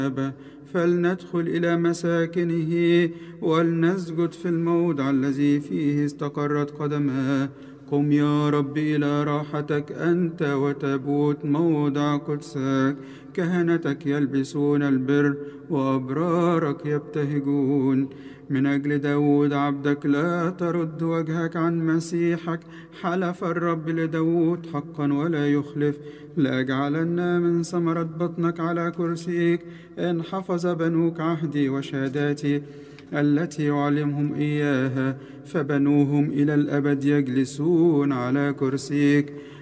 فلندخل إلى مساكنه ولنسجد في الموضع الذي فيه استقرت قدماه. قم يا رب إلى راحتك أنت وتابوت موضع قدسك. كهنتك يلبسون البر وأبرارك يبتهجون. من أجل داود عبدك لا ترد وجهك عن مسيحك. حلف الرب لداود حقا ولا يخلف، لأجعلن من ثمرة بطنك على كرسيك. إن حفظ بنوك عهدي وشهاداتي التي يعلمهم إياها، فبنوهم إلى الأبد يجلسون على كرسيك.